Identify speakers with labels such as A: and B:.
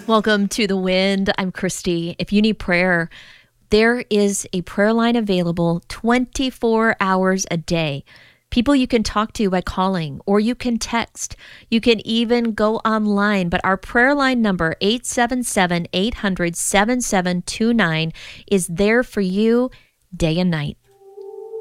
A: Welcome to The Wind. I'm Christy. If you need prayer, there is a prayer line available 24 hours a day. People you can talk to by calling, or you can text. You can even go online. But our prayer line number, 877-800-7729, is there for you day and night.